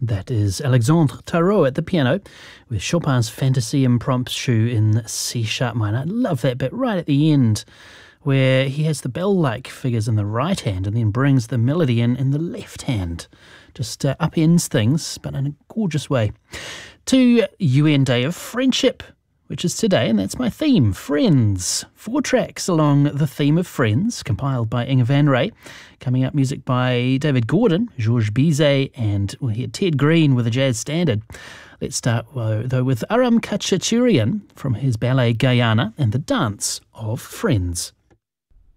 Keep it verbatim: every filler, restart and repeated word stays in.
That is Alexandre Tarot at the piano with Chopin's Fantasy Impromptu in C-sharp minor. I love that bit right at the end where he has the bell-like figures in the right hand and then brings the melody in in the left hand. Just uh, upends things, but in a gorgeous way. To U N Day of Friendship, which is today, and that's my theme, Friends. Four tracks along the theme of Friends, compiled by Inge Van Ray. Coming up, music by David Gordon, Georges Bizet, and we'll hear Ted Green with a jazz standard. Let's start, though, with Aram Khachaturian from his ballet Guyana and the Dance of Friends.